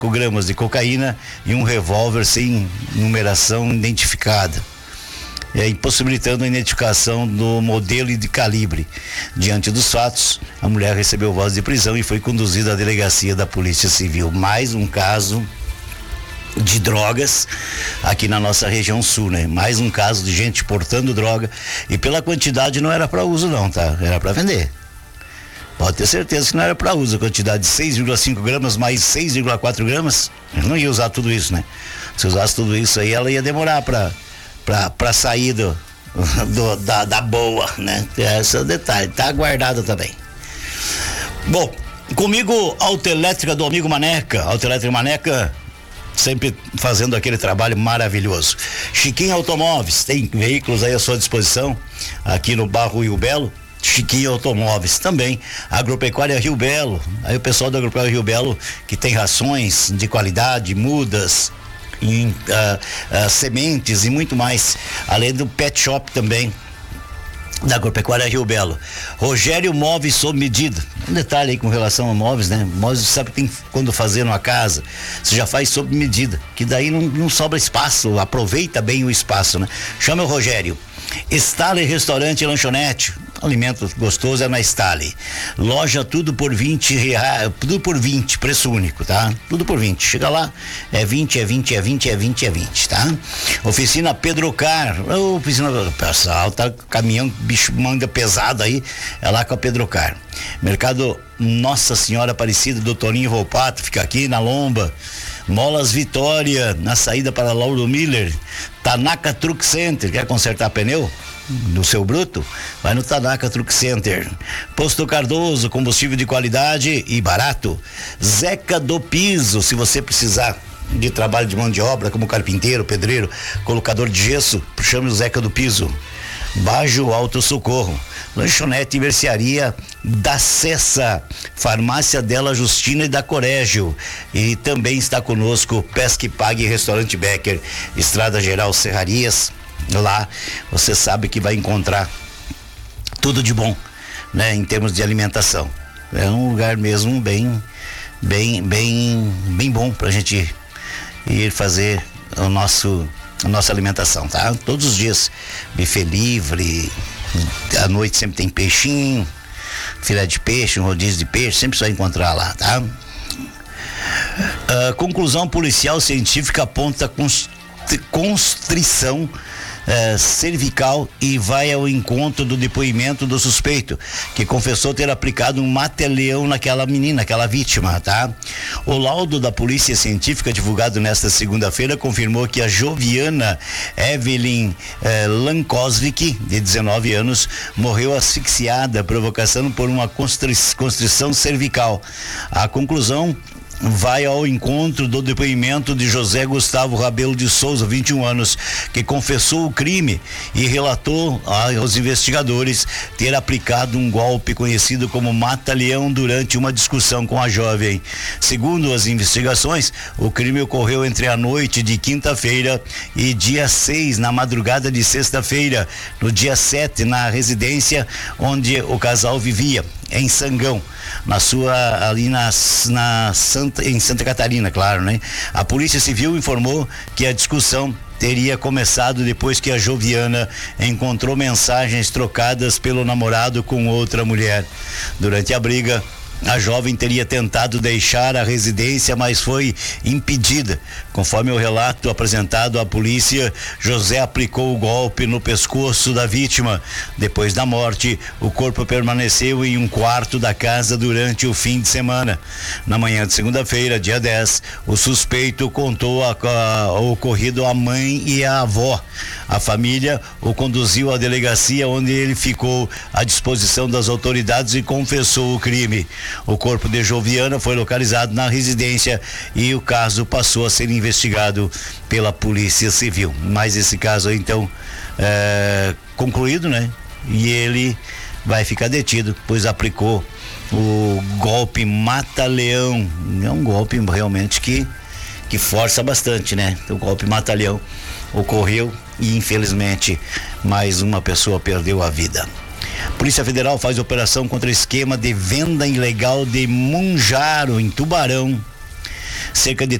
gramas de cocaína e um revólver sem numeração identificada, impossibilitando a identificação do modelo e de calibre. Diante dos fatos, a mulher recebeu voz de prisão e foi conduzida à delegacia da Polícia Civil. Mais um caso de drogas aqui na nossa região sul, né? Mais um caso de gente portando droga, e pela quantidade não era para uso não, tá? Era para vender. Pode ter certeza que não era para uso. A quantidade de 6,5 gramas mais 6,4 gramas, eu não ia usar tudo isso, né? Se usasse tudo isso aí, ela ia demorar para sair da boa, né? Esse é o detalhe, tá guardado também. Bom, comigo, Autoelétrica do amigo Maneca. Autoelétrica Maneca sempre fazendo aquele trabalho maravilhoso. Chiquinho Automóveis, tem veículos aí à sua disposição aqui no bairro Rio Belo. Chiquinho Automóveis também. Agropecuária Rio Belo, aí o pessoal da Agropecuária Rio Belo, que tem rações de qualidade, mudas, sementes e muito mais, além do pet shop também da Agropecuária Rio Belo. Rogério Móveis sob medida. Um detalhe aí com relação a móveis, né? Móveis, você sabe que tem, quando fazer numa casa, você já faz sob medida, que daí não sobra espaço, aproveita bem o espaço, né? Chama o Rogério. Stale Restaurante e Lanchonete, alimento gostoso é na Stale. Loja tudo por R$20, tudo por 20, preço único, tá? Tudo por 20, chega lá, é 20, tá? Oficina Pedrocar, oficina, pessoal, tá caminhão, bicho manga pesado aí, é lá com a Pedrocar. Mercado Nossa Senhora Aparecida do Toninho Volpato, fica aqui na Lomba. Molas Vitória, na saída para Lauro Miller. Tanaka Truck Center, quer consertar pneu no seu bruto? Vai no Tanaka Truck Center. Posto Cardoso, combustível de qualidade e barato. Zeca do Piso, se você precisar de trabalho de mão de obra, como carpinteiro, pedreiro, colocador de gesso, chame o Zeca do Piso. Bajo Alto Socorro, lanchonete e mercearia da Cessa, farmácia dela Justina e da Corégio, e também está conosco Pesque Pague Restaurante Becker, Estrada Geral Serrarias. Lá você sabe que vai encontrar tudo de bom, né, em termos de alimentação. É um lugar mesmo bem bom pra gente ir fazer a nossa alimentação, tá? Todos os dias, buffet livre, à noite sempre tem peixinho, filé de peixe, um rodízio de peixe, sempre você vai encontrar lá, tá? Conclusão policial científica aponta constrição cervical e vai ao encontro do depoimento do suspeito, que confessou ter aplicado um mata-leão naquela menina, aquela vítima, tá? O laudo da polícia científica divulgado nesta segunda-feira confirmou que a Joviana Evelyn Lankosvik, de 19 anos, morreu asfixiada, provocando por uma constrição cervical. A conclusão vai ao encontro do depoimento de José Gustavo Rabelo de Souza, 21 anos, que confessou o crime e relatou aos investigadores ter aplicado um golpe conhecido como mata-leão durante uma discussão com a jovem. Segundo as investigações, o crime ocorreu entre a noite de quinta-feira e dia 6, na madrugada de sexta-feira, no dia 7, na residência onde o casal vivia, em Sangão, em Santa Catarina, claro, né? A Polícia Civil informou que a discussão teria começado depois que a Joviana encontrou mensagens trocadas pelo namorado com outra mulher. Durante a briga, a jovem teria tentado deixar a residência, mas foi impedida. Conforme o relato apresentado à polícia, José aplicou o golpe no pescoço da vítima. Depois da morte, o corpo permaneceu em um quarto da casa durante o fim de semana. Na manhã de segunda-feira, dia 10, o suspeito contou o ocorrido à mãe e à avó. A família o conduziu à delegacia, onde ele ficou à disposição das autoridades e confessou o crime. O corpo de Joviana foi localizado na residência e o caso passou a ser investigado pela Polícia Civil. Mas esse caso aí, então, concluído, né? E ele vai ficar detido, pois aplicou o golpe mata-leão. É um golpe realmente que força bastante, né? O golpe mata-leão ocorreu e, infelizmente, mais uma pessoa perdeu a vida. Polícia Federal faz operação contra esquema de venda ilegal de Monjaro, em Tubarão. cerca de